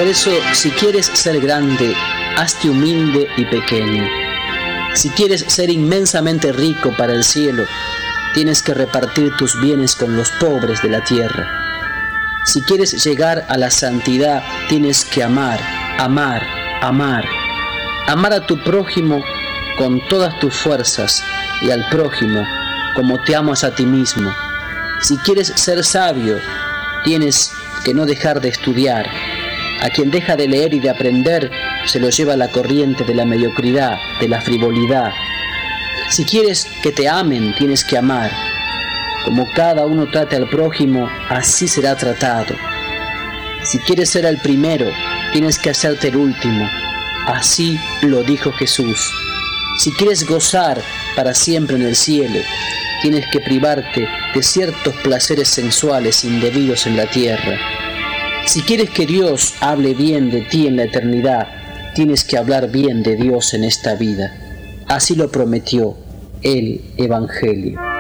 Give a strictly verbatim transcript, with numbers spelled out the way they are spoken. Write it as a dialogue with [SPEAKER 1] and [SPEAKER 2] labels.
[SPEAKER 1] Por eso, si quieres ser grande, hazte humilde y pequeño. Si quieres ser inmensamente rico para el cielo, tienes que repartir tus bienes con los pobres de la tierra. Si quieres llegar a la santidad, tienes que amar, amar, amar. Amar a tu prójimo con todas tus fuerzas y al prójimo como te amas a ti mismo. Si quieres ser sabio, tienes que no dejar de estudiar. A quien deja de leer y de aprender, se lo lleva la corriente de la mediocridad, de la frivolidad. Si quieres que te amen, tienes que amar. Como cada uno trate al prójimo, así será tratado. Si quieres ser el primero, tienes que hacerte el último. Así lo dijo Jesús. Si quieres gozar para siempre en el cielo, tienes que privarte de ciertos placeres sensuales indebidos en la tierra. Si quieres que Dios hable bien de ti en la eternidad, tienes que hablar bien de Dios en esta vida. Así lo prometió el Evangelio.